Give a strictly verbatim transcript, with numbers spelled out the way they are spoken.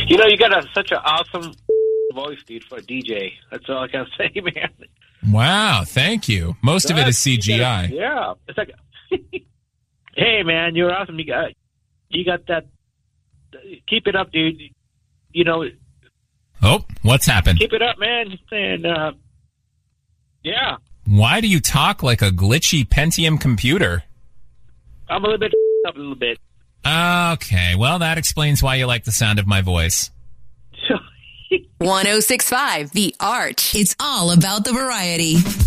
You know, you got a, such an awesome voice, dude, for a D J. That's all I can say, man. Wow, thank you. Most of it is C G I. Yeah. It's like, hey, man, you're awesome. You got, you got that. Keep it up, dude. You know. Oh, what's happened? Keep it up, man. And, uh, yeah. Why do you talk like a glitchy Pentium computer? I'm a little bit up a little bit. Okay, well, that explains why you like the sound of my voice. one oh six point five The Arch. It's all about the variety.